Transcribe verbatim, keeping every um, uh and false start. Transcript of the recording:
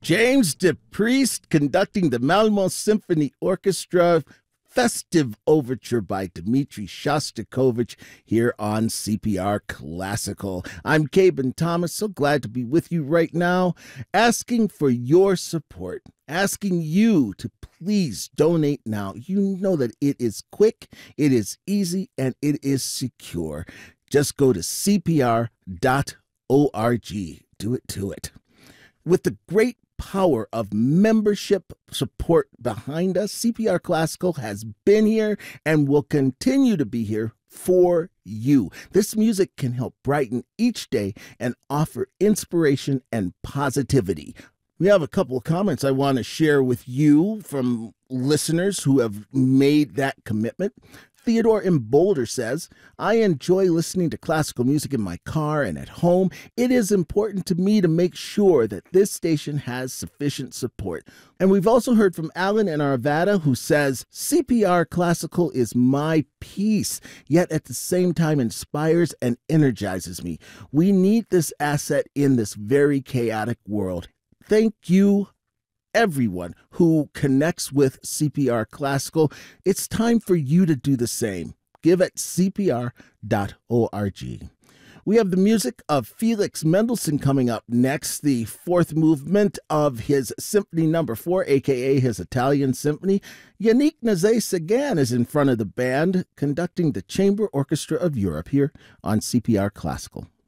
James DePriest conducting the Malmo Symphony Orchestra Festive Overture by Dmitri Shostakovich here on C P R Classical. I'm Caben Thomas, so glad to be with you right now, asking for your support, asking you to please donate now. You know that it is quick, it is easy, and it is secure. Just go to C P R dot org. Do it to it. With the great power of membership support behind us, C P R Classical has been here and will continue to be here for you. This music can help brighten each day and offer inspiration and positivity. We have a couple of comments I want to share with you from listeners who have made that commitment. Theodore in Boulder says, I enjoy listening to classical music in my car and at home. It is important to me to make sure that this station has sufficient support. And we've also heard from Alan in Arvada, who says, C P R Classical is my peace, yet at the same time inspires and energizes me. We need this asset in this very chaotic world. Thank you, everyone who connects with C P R Classical. It's time for you to do the same. Give at C P R dot org. We have the music of Felix Mendelssohn coming up next, the fourth movement of his Symphony Number Four, aka his Italian Symphony. Yannick Nézet-Séguin is in front of the band, conducting the Chamber Orchestra of Europe here on C P R Classical.